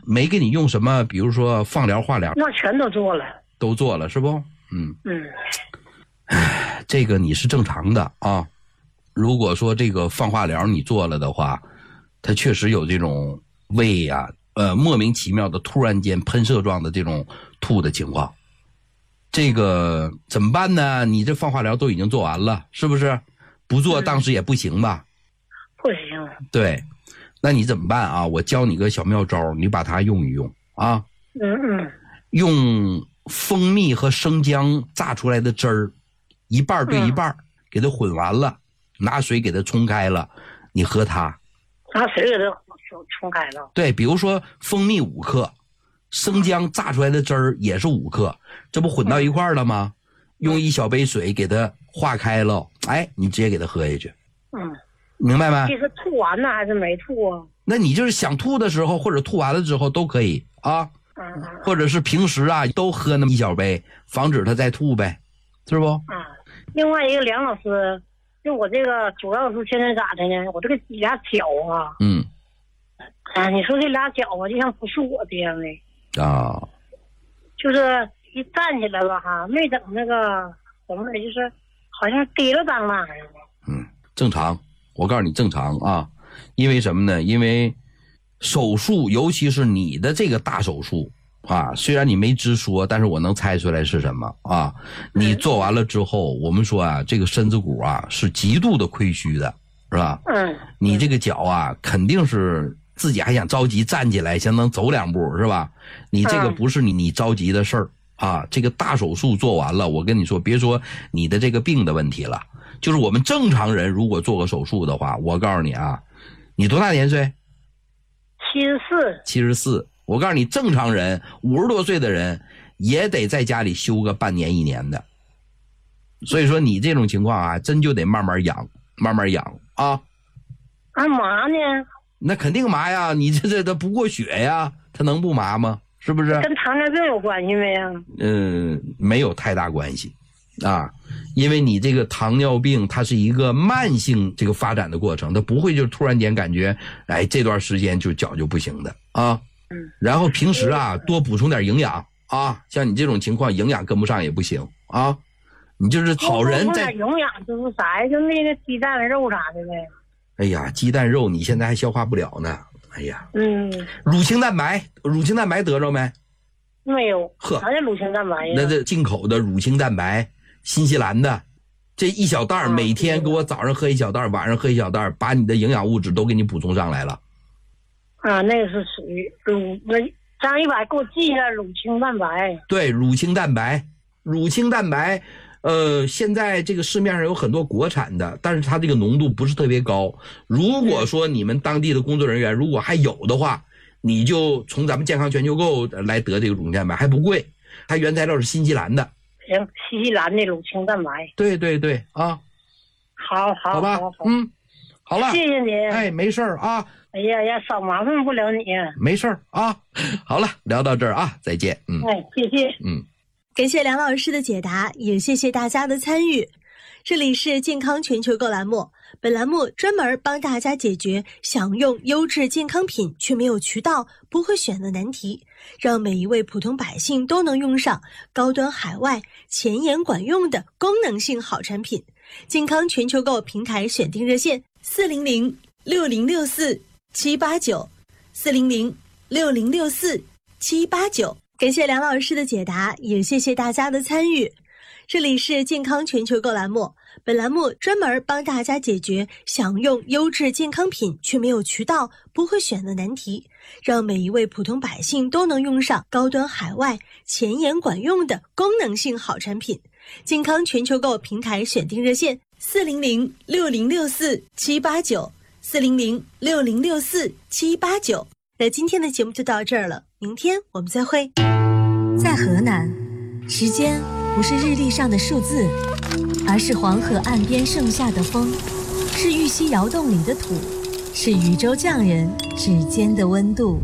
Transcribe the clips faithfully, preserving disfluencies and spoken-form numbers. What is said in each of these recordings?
没给你用什么，比如说放疗、化疗？ 那全都做了， 都做了是不？嗯嗯， 唉，这个你是正常的啊。如果说这个放化疗你做了的话，它确实有这种胃呀、啊，呃，莫名其妙的突然间喷射状的这种吐的情况。这个怎么办呢？你这放化疗都已经做完了，是不是？不做当时也不行吧？ 不行。 对，那你怎么办啊？我教你个小妙招，你把它用一用啊。 嗯嗯。 用蜂蜜和生姜榨出来的汁儿，一半对一半，嗯、给它混完了，拿水给它冲开了，你喝它。 拿水给它冲开了。 对，比如说蜂蜜五克，生姜榨出来的汁儿也是五克，这不混到一块儿了吗？嗯、用一小杯水给它化开了，哎，你直接给它喝下去。 嗯， 明白吗？ 这是吐完了还是没吐啊？ 那你就是想吐的时候，或者吐完了之后都可以啊。 嗯， 或者是平时啊都喝那么一小杯，防止它再吐呗，是不？ 啊、嗯，另外一个梁老师，就我这个主要是现在咋的呢？我这个俩脚啊， 嗯， 啊，你说这俩脚啊，就像不是我这样的啊， 就是一站起来了哈，没等那个怎么的，就是好像跌了当那似的。 嗯，正常，我告诉你正常啊，因为什么呢？因为手术，尤其是你的这个大手术啊，虽然你没直说，但是我能猜出来是什么啊。你做完了之后，我们说啊，这个身子骨啊是极度的亏虚的，是吧？ 嗯。 你这个脚啊，肯定是自己还想着急站起来，想能走两步，是吧？你这个不是你你着急的事儿啊。这个大手术做完了，我跟你说，别说你的这个病的问题了，就是我们正常人如果做个手术的话，我告诉你啊，你多大年岁？ 七十四， 七十四。我告诉你，正常人五十多岁的人也得在家里休个半年一年的。所以说你这种情况啊，真就得慢慢养，慢慢养啊。 干嘛呢？ 那肯定麻呀，你这这它不过血呀，它能不麻吗？是不是？ 跟糖尿病有关系没呀？ 嗯，没有太大关系啊，因为你这个糖尿病它是一个慢性这个发展的过程，它不会就突然间感觉哎这段时间就脚就不行的啊。 嗯， 然后平时啊多补充点营养啊，像你这种情况营养跟不上也不行啊。你就是好人在营养就是啥呀？就那个鸡蛋肉啥的呗。 哎呀，鸡蛋肉你现在还消化不了呢。哎呀， 嗯， 乳清蛋白，乳清蛋白得着没？ 没有。 呵， 啥叫乳清蛋白呀？ 那这进口的乳清蛋白，新西兰的，这一小袋每天给我早上喝一小袋，晚上喝一小袋，把你的营养物质都给你补充上来了。 啊，那个是属于乳，那张一百给我记一下乳清蛋白。 对，乳清蛋白，乳清蛋白。呃，现在这个市面上有很多国产的，但是它这个浓度不是特别高。如果说你们当地的工作人员如果还有的话，你就从咱们健康全球购来得这个乳清蛋白，还不贵，它原材料是新西兰的。 行，新西兰的乳清蛋白。对对对啊， 好好好吧，好好嗯，好了， 谢谢你。 哎，没事儿啊。 哎呀呀，少麻烦不了你。 没事儿啊，好了，聊到这儿啊，再见。嗯， 哎，谢谢。 嗯。 感谢梁老师的解答，也谢谢大家的参与。这里是健康全球购栏目，本栏目专门帮大家解决想用优质健康品却没有渠道、不会选的难题，让每一位普通百姓都能用上高端海外、前沿管用的功能性好产品。健康全球购平台选定热线：四零零六零六四七八九，四零零六零六四七八九。感谢梁老师的解答，也谢谢大家的参与。这里是健康全球购栏目，本栏目专门帮大家解决想用优质健康品却没有渠道、不会选的难题，让每一位普通百姓都能用上高端海外、前沿管用的功能性好产品。健康全球购平台选定热线：四零零六零六四七八九，四零零六零六四七八九。那今天的节目就到这儿了，明天我们再会。 在河南，时间不是日历上的数字，而是黄河岸边盛夏的风，是玉溪窑洞里的土，是渝州匠人指尖的温度。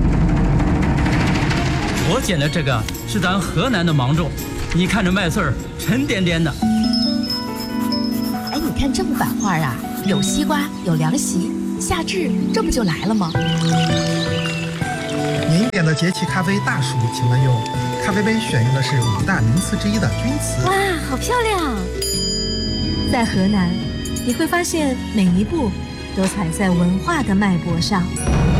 我捡的这个是咱河南的芒种，你看这麦穗儿沉甸甸的。 哎，你看这么版画啊，有西瓜，有凉席，夏至这不就来了吗？ 您点点的节气咖啡大叔，请问用咖啡杯选用的是五大名瓷之一的钧瓷。 哇，好漂亮！在河南，你会发现每一步都踩在文化的脉搏上。